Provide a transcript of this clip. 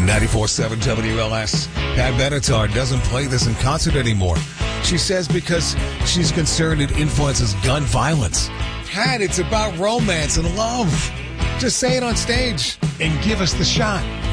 94.7 WLS. Pat Benatar doesn't play this in concert anymore. She says because she's concerned it influences gun violence. Pat, it's about romance and love. Just say it on stage and give us the shot.